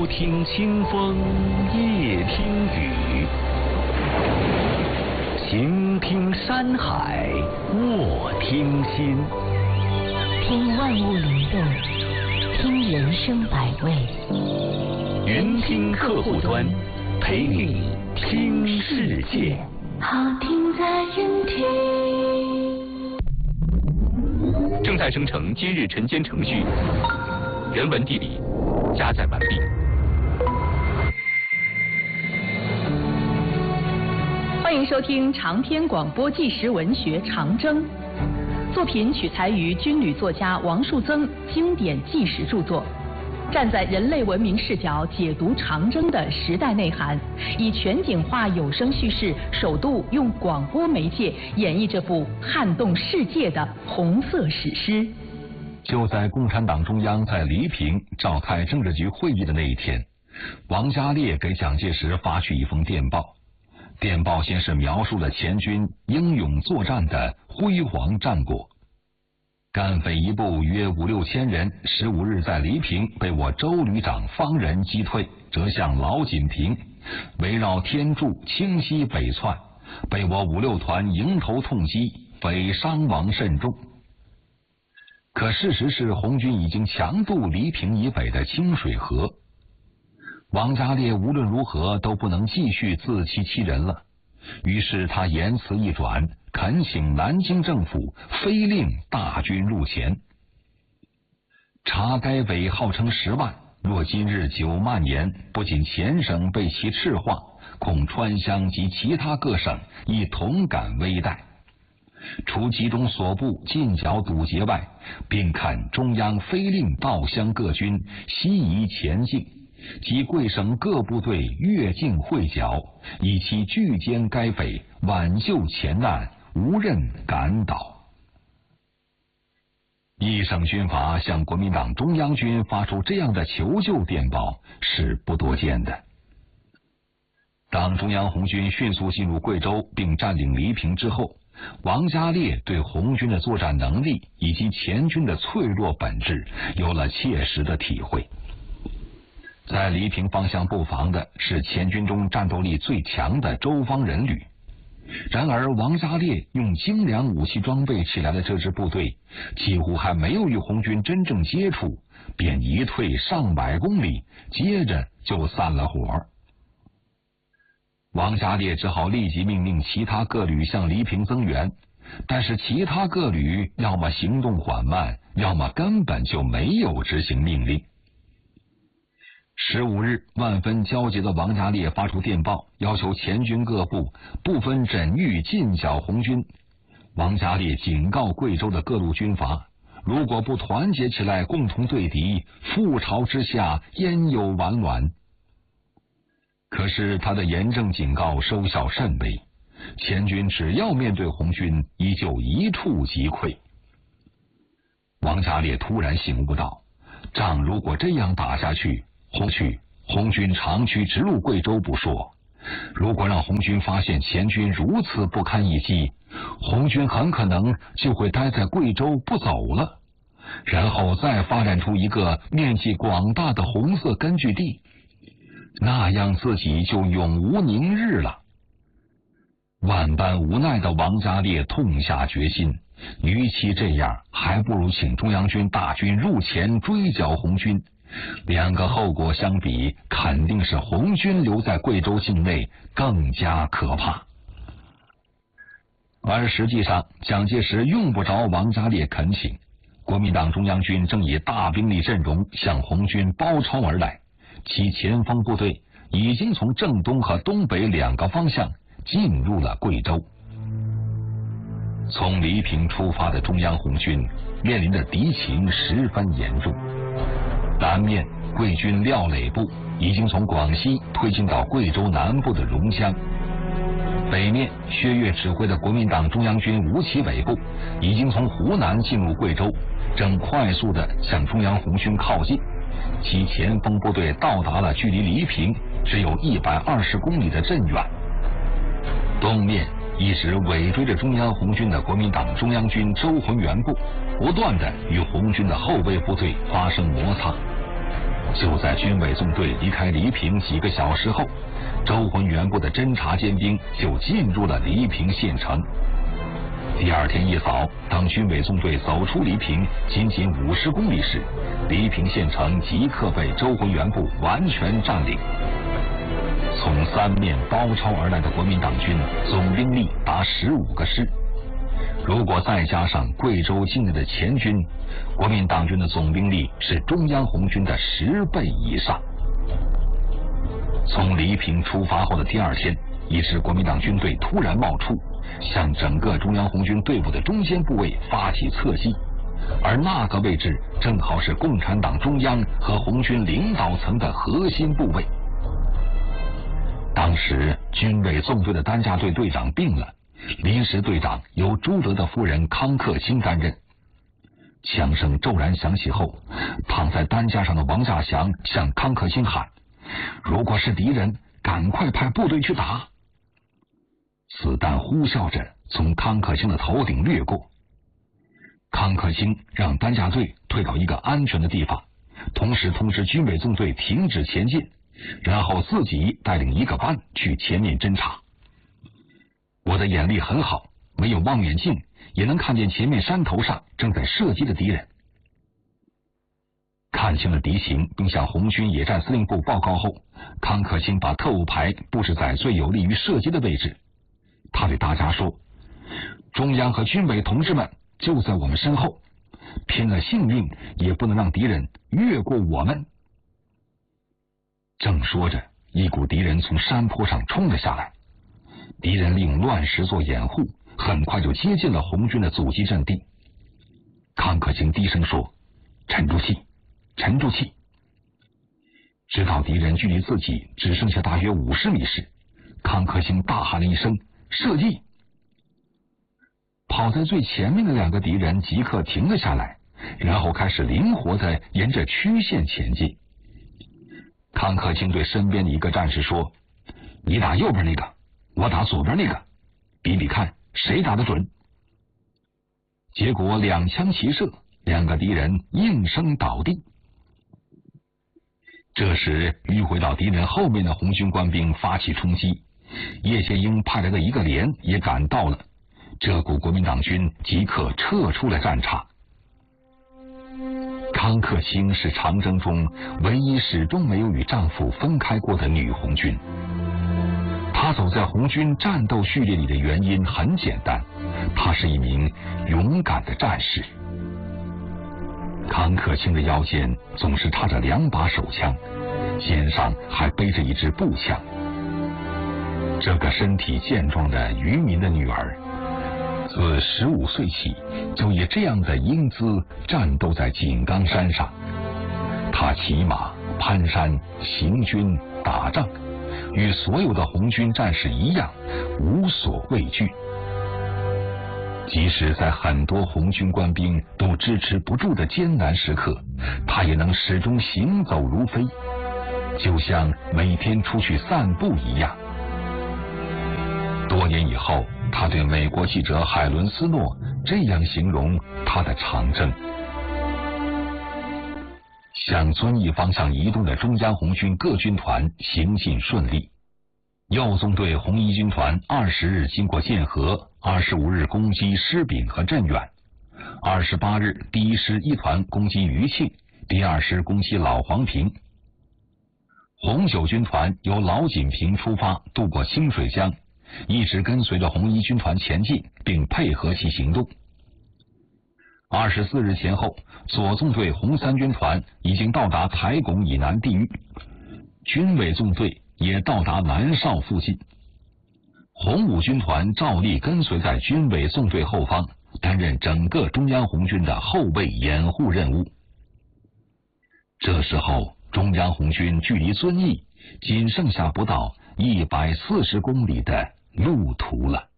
朝听清风，夜听雨，行听山海，卧听心。 听万物灵动，听人生百味。 云听客户端，陪你听世界。 好听在云听。 正在生成今日晨间程序，人文地理加载完毕。 欢迎收听长篇广播纪实文学《长征》，作品取材于军旅作家王树增经典纪实著作，站在人类文明视角解读长征的时代内涵，以全景化有声叙事，首度用广播媒介演绎这部撼动世界的红色史诗。 就在共产党中央在黎平召开政治局会议的那一天，王家烈给蒋介石发去一封电报。电报先是描述了前军英勇作战的辉煌战果。赣匪一部约5、6千人15日在黎平被我周旅长方仁击退，折向老锦屏，围绕天柱清西北窜，被我5、6团迎头痛击，匪伤亡甚重。可事实是红军已经强渡黎平以北的清水河，王家烈无论如何都不能继续自欺欺人了，于是他言辞一转，恳请南京政府飞令大军入前。察该匪号称10万，若今日9蔓延，不仅黔省被其赤化，恐川湘及其他各省亦同感危殆。除集中所部进剿堵截外，并恳中央飞令道湘各军西移前进，及贵省各部队越境会剿，以其拒歼该匪，挽救前难，无任感导。一省军阀向国民党中央军发出这样的求救电报是不多见的。当中央红军迅速进入贵州并占领黎平之后，王家烈对红军的作战能力以及前军的脆弱本质有了切实的体会。在黎平方向布防的是前军中战斗力最强的周方人旅，然而王家烈用精良武器装备起来的这支部队几乎还没有与红军真正接触，便一退上百公里，接着就散了伙。王家烈只好立即命令其他各旅向黎平增援，但是其他各旅要么行动缓慢，要么根本就没有执行命令。15日，万分焦急的王家烈发出电报，要求前军各部不分枕域进剿红军。王家烈警告贵州的各路军阀，如果不团结起来共同对敌，覆巢之下焉有完卵。可是他的严正警告收效甚微，前军只要面对红军，依旧一触即溃。王家烈突然醒悟到，仗如果这样打下去，红军长驱直入贵州不说，如果让红军发现前军如此不堪一击，红军很可能就会待在贵州不走了，然后再发展出一个面积广大的红色根据地，那样自己就永无宁日了。万般无奈的王家烈痛下决心，与其这样，还不如请中央军大军入前追剿红军。两个后果相比，肯定是红军留在贵州境内更加可怕。而实际上，蒋介石用不着王家烈恳请，国民党中央军正以大兵力阵容向红军包抄而来，其前锋部队已经从正东和东北2个方向进入了贵州。从黎平出发的中央红军面临的敌情十分严重。南面，贵军廖磊部已经从广西推进到贵州南部的榕乡；北面，薛岳指挥的国民党中央军吴奇伟部已经从湖南进入贵州，正快速地向中央红军靠近，其前锋部队到达了距离黎平只有120公里的镇远。东面，一直尾追着中央红军的国民党中央军周浑元部不断地与红军的后备部队发生摩擦。 就在军委纵队离开黎平几个小时后，周浑元部的侦察尖兵就进入了黎平县城。第二天一早，当军委纵队走出黎平仅50公里时，黎平县城即刻被周浑元部完全占领。从三面包抄而来的国民党军总兵力达15个师，如果再加上贵州境内的前军，国民党军的总兵力是中央红军的10倍以上。从黎平出发后的第二天，一支国民党军队突然冒出，向整个中央红军队伍的中间部位发起侧击，而那个位置正好是共产党中央和红军领导层的核心部位。当时军委纵队的担架队队长病了，临时队长由朱德的夫人康克清担任。枪声骤然响起后，躺在担架上的王稼祥向康克清喊：“如果是敌人，赶快派部队去打！”子弹呼啸着从康克清的头顶掠过。康克清让担架队退到一个安全的地方，同时通知军委纵队停止前进，然后自己带领一个班去前面侦察。我的眼力很好，没有望远镜也能看见前面山头上正在射击的敌人。看清了敌情并向红军野战司令部报告后，康克清把特务排布置在最有利于射击的位置。他对大家说：“中央和军委同志们就在我们身后，拼了性命也不能让敌人越过我们。”正说着，一股敌人从山坡上冲了下来。敌人利用乱石做掩护，很快就接近了红军的阻击阵地。康克清低声说：“沉住气，沉住气。”直到敌人距离自己只剩下大约50米时，康克清大喊了一声：“射击！”跑在最前面的2个敌人即刻停了下来，然后开始灵活地沿着曲线前进。康克清对身边的一个战士说：“你打右边那个，我打左边那个，比比看谁打得准。”结果2枪齐射，2个敌人应声倒地。这时迂回到敌人后面的红军官兵发起冲击，叶剑英派来的一个连也赶到了，这股国民党军即刻撤出了战场。康克清是长征中唯一始终没有与丈夫分开过的女红军。她走在红军战斗序列里的原因很简单，她是一名勇敢的战士。康克清的腰间总是插着2把手枪，肩上还背着一支步枪。这个身体健壮的渔民的女儿，自15岁起就以这样的英姿战斗在井冈山上。她骑马、攀山、行军、打仗，与所有的红军战士一样，无所畏惧。即使在很多红军官兵都支持不住的艰难时刻，他也能始终行走如飞，就像每天出去散步一样。多年以后，他对美国记者海伦斯诺这样形容他的长征：向遵义方向移动的中央红军各军团行进顺利。右纵队红一军团20日经过建河，25日攻击狮饼和镇远，28日第1师1团攻击余庆，第2师攻击老黄坪。红9军团由老锦坪出发，渡过清水江，一直跟随着红一军团前进，并配合其行动。24日前后，左纵队红3军团已经到达台拱以南地域，军委纵队也到达南哨附近。红5军团照例跟随在军委纵队后方，担任整个中央红军的后备掩护任务。这时候，中央红军距离遵义仅剩下不到140公里的路途了。